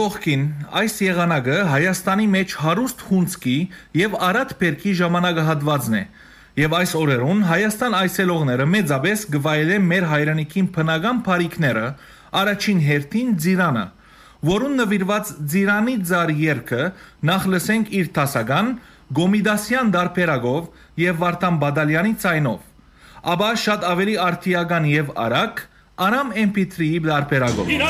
կողքին այս եղանակը Հայաստանի մեջ հարուստ հունձքի եւ առատ բերքի ժամանակահատվածն է եւ այս օրերուն Հայաստան այցելողները մեծապես գվայելեն մեր հայրենիքին բնական բարիքները, առաջին հերթին Ծիրանը, որուն նվիրված Ծիրանի ծար երգը նախ լսենք իր դասական Գոմիդասյան դարբերակով եւ Վարդան Բադալյանի ձայնով, ապա շատ ավելի արդիական եւ արագ Արամ MP3-ի դարբերակով։